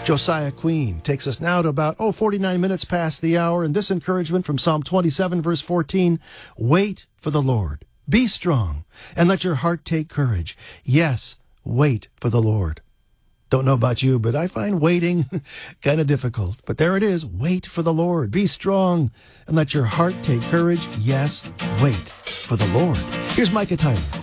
Josiah Queen takes us now to about, 49 minutes past the hour. And this encouragement from Psalm 27, verse 14, wait for the Lord. Be strong and let your heart take courage. Yes, wait for the Lord. Don't know about you, but I find waiting kind of difficult. But there it is. Wait for the Lord. Be strong and let your heart take courage. Yes, wait for the Lord. Here's Micah Tyler.